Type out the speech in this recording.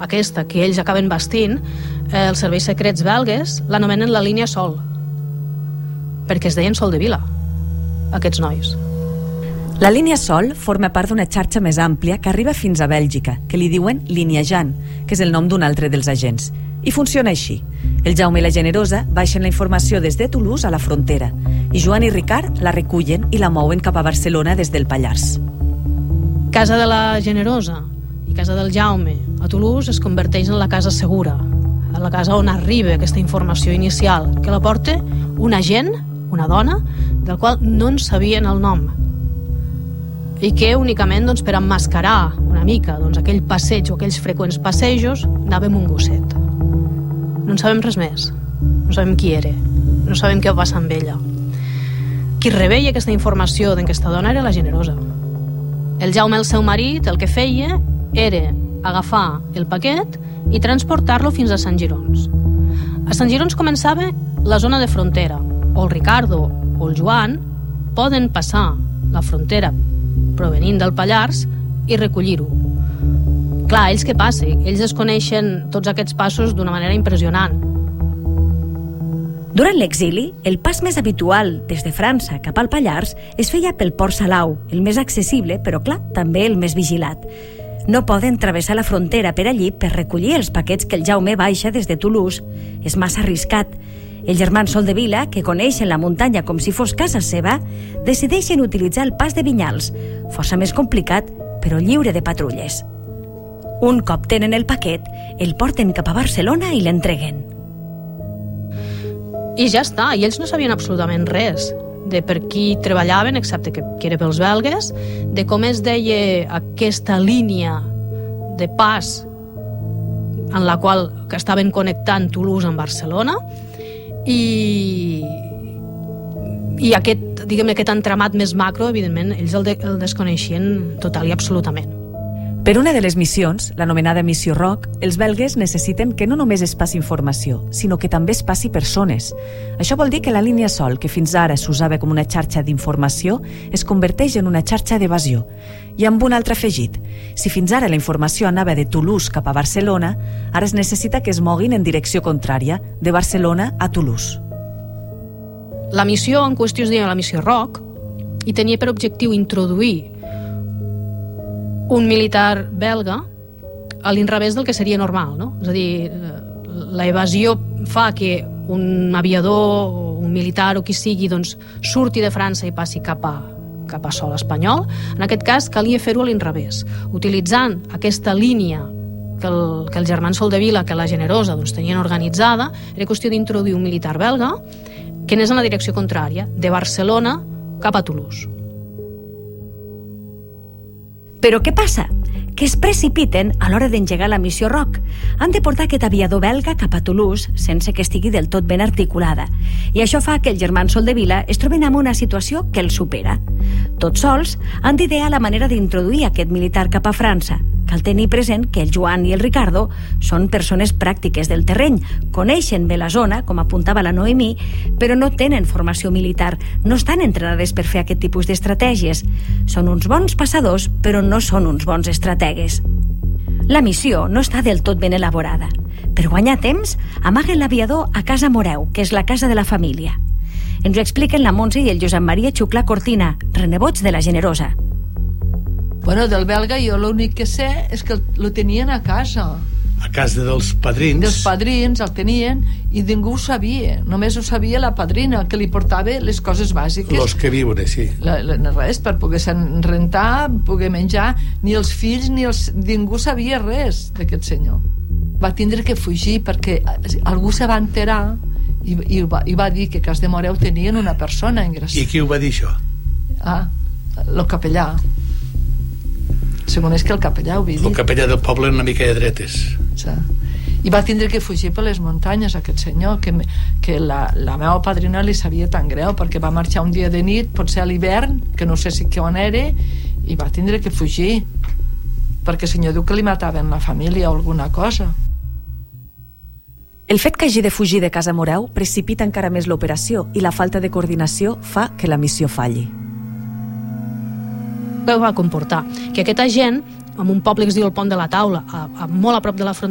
aquesta que ells acaben bastint, els serveis secrets belgues l'anomenen la línia Sol, perquè es deien Sol de Vila, aquests nois. La línia Sol forma part d'una xarxa més àmplia que arriba fins a Bèlgica, que li diuen línia Jan, que és el nom d'un altre dels agents. I funciona així. El Jaume i la Generosa baixen la informació des de Toulouse a la frontera i Joan i Ricard la recullen i la mouen cap a Barcelona des del Pallars. Casa de la Generosa i casa del Jaume a Toulouse es converteix en la casa segura, en la casa on arriba aquesta informació inicial, que la porta un agent, una dona, del qual no en sabien el nom, i que únicament per emmascarar una mica aquell passeig o aquells freqüents passejos anava amb un gosset. No en sabem res més, no sabem qui era, no sabem què va passar amb ella. Qui reveia aquesta informació d'aquesta dona era la Generosa. El Jaume, el seu marit, el que feia era agafar el paquet i transportar-lo fins a Sant Girons. A Sant Girons començava la zona de frontera. O el Ricardo o el Joan poden passar la frontera provenint del Pallars i recollir-ho. Clar, ells què passa? Ells es coneixen tots aquests passos d'una manera impressionant. Durant l'exili, el pas més habitual des de França cap al Pallars es feia pel Port Salau, el més accessible, però clar, també el més vigilat. No poden travessar la frontera per allí per recollir els paquets que el Jaume baixa des de Toulouse. És massa arriscat. Els germans Soldevila, que coneixen la muntanya com si fos casa seva, decideixen utilitzar el pas de Vinyals, força més complicat, però lliure de patrulles. Un cop tenen el paquet, el porten cap a Barcelona i l'entreguen. I ja està, i ells no sabien absolutament res de per qui treballaven, excepte que era pels belgues, de com es deia aquesta línia de pas en la qual que estaven connectant Toulouse amb Barcelona, i aquest, aquest entramat més macro, evidentment, ells el desconeixien total i absolutament. Per una de les missions, l'anomenada Missió Roc, els belgues necessiten que no només es passi informació, sinó que també es passi persones. Això vol dir que la línia Sol, que fins ara s'usava com una xarxa d'informació, es converteix en una xarxa d'evasió. I amb un altre afegit. Si fins ara la informació anava de Toulouse cap a Barcelona, ara es necessita que es moguin en direcció contrària, de Barcelona a Toulouse. La missió en qüestió es deia la Missió Roc i tenia per objectiu introduir un militar belga a l'inrevés del que seria normal, no? És a dir, la evasió fa que un aviador o un militar o qui sigui surti de França i passi cap a sòl espanyol. En aquest cas calia fer-ho a l'inrevés, utilitzant aquesta línia que els germans Soldevila, que la Generosa tenien organitzada. Era qüestió d'introduir un militar belga que anés en la direcció contrària, de Barcelona cap a Toulouse. Però què passa? Que es precipiten a l'hora d'engegar la missió Roc. Han de portar aquest aviador belga cap a Toulouse sense que estigui del tot ben articulada. I això fa que els germans Soldevila es troben en una situació que els supera. Tots sols han d'idear la manera d'introduir aquest militar cap a França. Cal tenir present que el Joan i el Ricardo són persones pràctiques del terreny, coneixen bé la zona, com apuntava la Noemí, però no tenen formació militar, no estan entrenades per fer aquest tipus d'estratègies. Són uns bons passadors, però no són uns bons estrategues. La missió no està del tot ben elaborada. Per guanyar temps, amaguen l'aviador a Casa Moreu, que és la casa de la família. Ens ho expliquen la Montse i el Josep Maria Xuclà Cortina, renebots de la Generosa. Bueno, del belga jo l'únic que sé és que lo tenien a casa. A casa dels padrins. Dels padrins el tenien i ningú ho sabia. Només ho sabia la padrina, que li portava les coses bàsiques. Los que viuen, sí. Res, per poder-se rentar, poder menjar. Ni els fills, ningú sabia res d'aquest senyor. Va tindre que fugir perquè algú se va enterar i va dir que a Cas de Moreu tenien una persona ingressada. I qui ho va dir, això? El capellà. Segon és que el capellà ho havia dit. El capellà del poble una mica de dretes. Sí. I va tindre que fugir per les muntanyes aquest senyor, que la meva padrina li sabia tan greu perquè va marxar un dia de nit, potser a l'hivern, que no sé si on era, i va tindre que fugir perquè el senyor diu que li mataven la família o alguna cosa. El fet que hagi de fugir de Casa Moreu precipita encara més l'operació i la falta de coordinació fa que la missió falli. Què va comportar? Que aquest agent, en un poble que es diu el Pont de la Taula, molt a prop de la frontera,